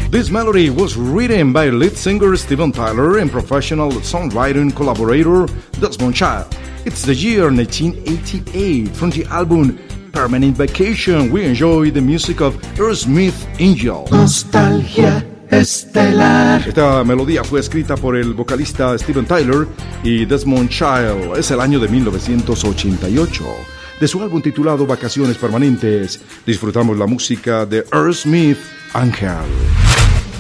This melody was written by lead singer Steven Tyler and professional songwriting collaborator Desmond Child. It's the year 1988. From the album Permanent Vacation, we enjoy the music of Aerosmith Angel. Nostalgia estelar. Esta melodía fue escrita por el vocalista Steven Tyler y Desmond Child. Es el año de 1988. De su álbum titulado Vacaciones Permanentes, disfrutamos la música de Aerosmith Angel.